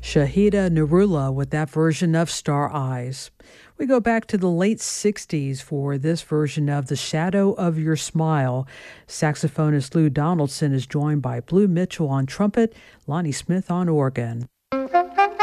Shahida Nurullah with that version of Star Eyes. We go back to the late 60s for this version of The Shadow of Your Smile. Saxophonist Lou Donaldson is joined by Blue Mitchell on trumpet, Lonnie Smith on organ.